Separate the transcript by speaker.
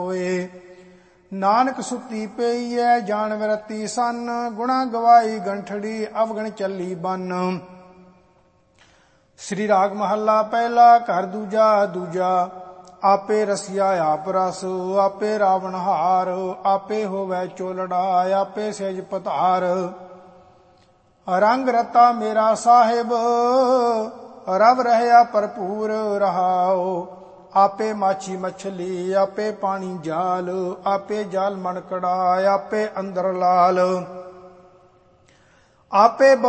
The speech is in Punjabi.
Speaker 1: ਹੋਏ। ਨਾਨਕ ਸੁੱਤੀ ਪਈਐ ਜਾਣ ਵਿਰਤੀ ਸੰਨ, ਗੁਣਾ ਗਵਾਈ ਗੰਠੜੀ ਅਵਗਣ ਚੱਲੀ ਬੰਨ। ਸ੍ਰੀ ਰਾਗ ਮਹੱਲਾ ਪਹਿਲਾ। ਘਰ ਦੂਜਾ। ਦੂਜਾ ਆਪੇ ਰਸਿਆ ਆਪ ਰਸ, ਆਪੇ ਰਾਵਣ ਹਾਰ, ਆਪੇ ਹੋਵੈ ਚੋਲੜਾ, ਆਪੇ ਸਹਿਜ ਪਧਾਰ। ਰੰਗ ਰਤਾ ਮੇਰਾ ਸਾਹਿਬ, ਰਵ ਰਹਿਆ ਭਰਪੂਰ ਰਹਾਓ। ਆਪੇ ਮਾਛੀ ਮਛਲੀ, ਆਪੇ ਪਾਣੀ ਜਾਲ, ਆਪੇ ਜਾਲ ਮਣਕੜਾ, ਆਪੇ ਅੰਦਰ ਲਾਲ। ਆਪੇ